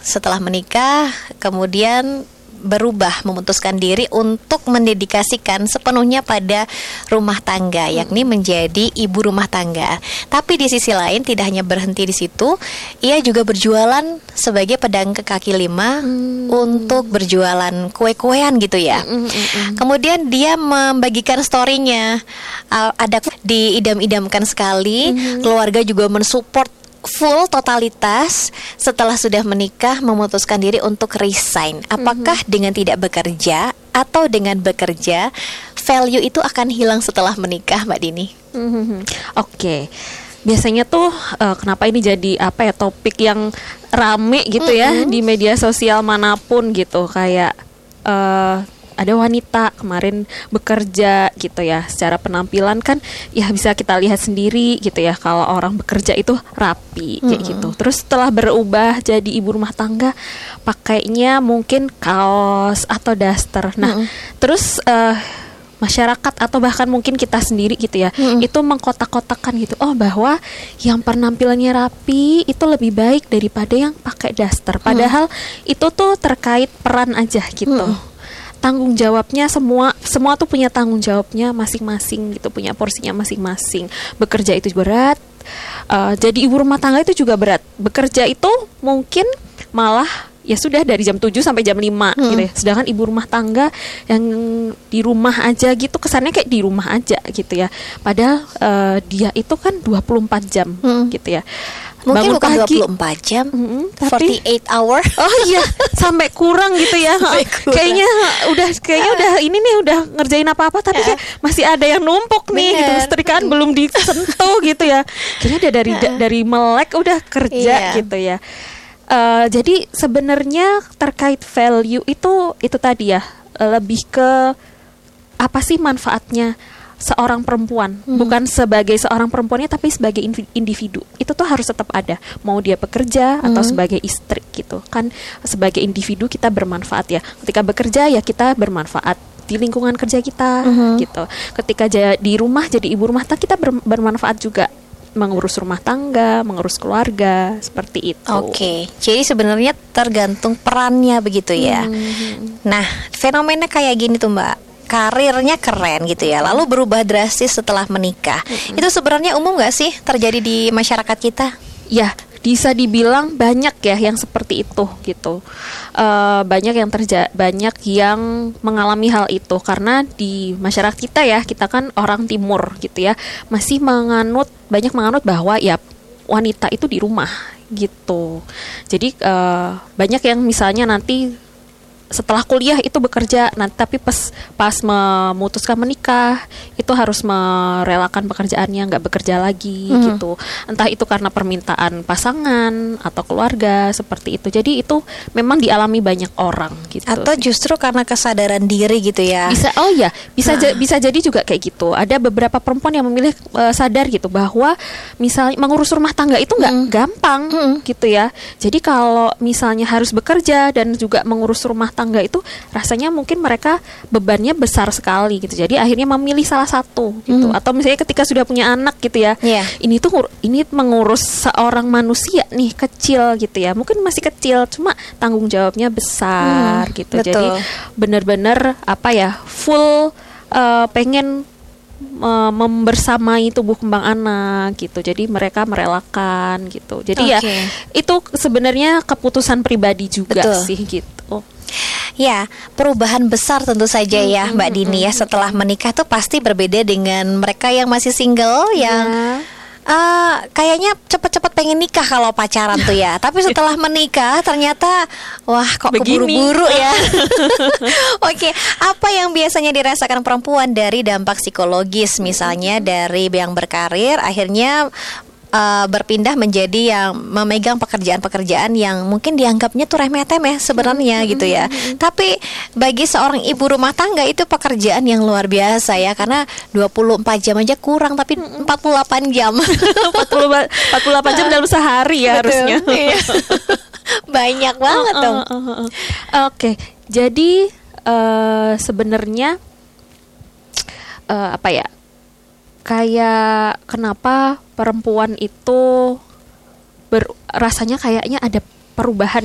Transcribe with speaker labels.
Speaker 1: setelah menikah kemudian berubah, memutuskan diri untuk mendedikasikan sepenuhnya pada rumah tangga, yakni menjadi ibu rumah tangga. Tapi di sisi lain tidak hanya berhenti di situ, ia juga berjualan sebagai pedagang kaki lima untuk berjualan kue-kuean gitu ya. Kemudian dia membagikan story-nya, ada diidam-idamkan sekali, keluarga juga mensupport full totalitas. Setelah sudah menikah memutuskan diri untuk resign. Apakah dengan tidak bekerja atau dengan bekerja, value itu akan hilang setelah menikah, Mbak Dini?
Speaker 2: Oke. Biasanya tuh kenapa ini jadi topik yang rame gitu ya di media sosial manapun gitu, kayak ada wanita kemarin bekerja gitu ya, secara penampilan kan ya bisa kita lihat sendiri gitu ya, kalau orang bekerja itu rapi kayak gitu. Terus setelah berubah jadi ibu rumah tangga, pakainya mungkin kaos atau daster. Nah, terus masyarakat atau bahkan mungkin kita sendiri gitu ya, itu mengkotak-kotakan gitu, bahwa yang penampilannya rapi itu lebih baik daripada yang pakai daster. Padahal itu tuh terkait peran aja gitu. Tanggung jawabnya semua tuh punya tanggung jawabnya masing-masing gitu, punya porsinya masing-masing. Bekerja itu berat, jadi ibu rumah tangga itu juga berat. Bekerja itu mungkin malah ya sudah dari jam 7 sampai jam 5 gitu ya. Sedangkan ibu rumah tangga yang di rumah aja gitu, kesannya kayak di rumah aja gitu ya. Padahal dia itu kan 24 jam gitu ya.
Speaker 1: Mungkin
Speaker 2: bangun
Speaker 1: bukan
Speaker 2: pagi
Speaker 1: 24 jam,
Speaker 2: tapi
Speaker 1: 48 hour.
Speaker 2: Oh iya, sampai kurang gitu ya. Kayaknya udah ini nih udah ngerjain apa-apa, tapi kayak masih ada yang numpuk nih gitu. Setrikaan belum disentuh gitu ya. Kayaknya udah dari melek udah kerja gitu ya. Jadi sebenarnya terkait value itu tadi ya, lebih ke apa sih manfaatnya seorang perempuan, bukan sebagai seorang perempuannya tapi sebagai individu. Itu tuh harus tetap ada, mau dia bekerja atau sebagai istri gitu kan. Sebagai individu kita bermanfaat ya, ketika bekerja ya kita bermanfaat di lingkungan kerja kita gitu. Ketika di rumah jadi ibu rumah tangga kita bermanfaat juga, mengurus rumah tangga, mengurus keluarga, seperti itu.
Speaker 1: Oke, jadi sebenarnya tergantung perannya begitu ya. Nah, fenomena kayak gini tuh Mbak, karirnya keren gitu ya, lalu berubah drastis setelah menikah. Itu sebenarnya umum gak sih terjadi di masyarakat kita?
Speaker 2: Ya, bisa dibilang banyak ya yang seperti itu gitu. Banyak yang mengalami hal itu karena di masyarakat kita ya, kita kan orang timur gitu ya, masih banyak menganut bahwa ya wanita itu di rumah gitu. Jadi banyak yang misalnya nanti setelah kuliah itu bekerja, tapi pas memutuskan menikah itu harus merelakan pekerjaannya, nggak bekerja lagi gitu. Entah itu karena permintaan pasangan atau keluarga seperti itu. Jadi itu memang dialami banyak orang gitu.
Speaker 1: Atau justru karena kesadaran diri gitu ya.
Speaker 2: Bisa jadi juga kayak gitu. Ada beberapa perempuan yang memilih sadar gitu bahwa misalnya mengurus rumah tangga itu nggak gampang gitu ya. Jadi kalau misalnya harus bekerja dan juga mengurus rumah tangga itu rasanya mungkin mereka bebannya besar sekali gitu. Jadi akhirnya memilih salah satu gitu. Atau misalnya ketika sudah punya anak gitu ya. Ini mengurus seorang manusia nih kecil gitu ya. Mungkin masih kecil cuma tanggung jawabnya besar gitu.
Speaker 1: Betul.
Speaker 2: Jadi benar-benar full pengen membersamai tumbuh kembang anak gitu. Jadi mereka merelakan gitu. Jadi ya itu sebenarnya keputusan pribadi juga sih gitu.
Speaker 1: Ya, perubahan besar tentu saja ya Mbak Dini ya. Setelah menikah tuh pasti berbeda dengan mereka yang masih single, yang kayaknya cepet-cepet pengen nikah kalau pacaran tuh ya. Tapi setelah menikah ternyata wah kok keburu-buru ya. Oke, apa yang biasanya dirasakan perempuan dari dampak psikologis, misalnya dari yang berkarir akhirnya berpindah menjadi yang memegang pekerjaan-pekerjaan yang mungkin dianggapnya tuh remeh-temeh sebenarnya gitu ya. Tapi bagi seorang ibu rumah tangga itu pekerjaan yang luar biasa ya, karena 24 jam aja kurang, tapi 48 jam.
Speaker 2: 48 jam dalam sehari ya. Betul, harusnya. Iya.
Speaker 1: Banyak banget dong.
Speaker 2: Oke, jadi sebenarnya kayak kenapa perempuan itu rasanya kayaknya ada perubahan